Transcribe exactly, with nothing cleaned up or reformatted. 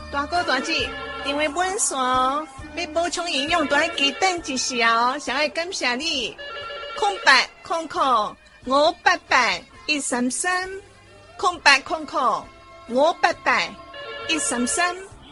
大哥大姐，因为本山要补充营养，都要记等一下，想要感谢你。空白空空五八八一三三，空白空空五八八一三三。